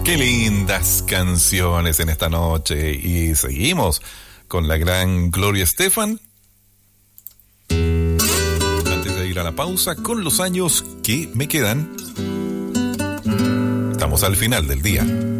Qué lindas canciones en esta noche. Y seguimos con la gran Gloria Estefan. Antes de ir a la pausa, con los años que me quedan, estamos al final del día.